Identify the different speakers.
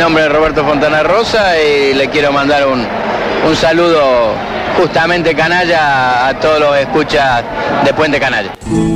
Speaker 1: nombre es Roberto Fontana Rosa y le quiero mandar un saludo justamente canalla a todos los escuchas de Puente Canalla.